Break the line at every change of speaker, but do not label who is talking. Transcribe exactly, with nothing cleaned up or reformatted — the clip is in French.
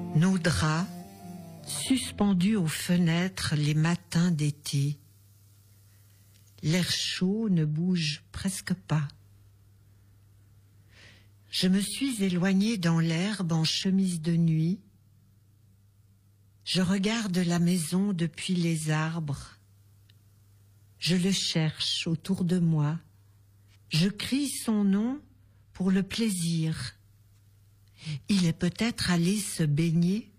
Nos draps, suspendus aux fenêtres les matins d'été. L'air chaud ne bouge presque pas. Je me suis éloignée dans l'herbe en chemise de nuit. Je regarde la maison depuis les arbres. Je le cherche autour de moi. Je crie son nom pour le plaisir. Il est peut-être allé se baigner.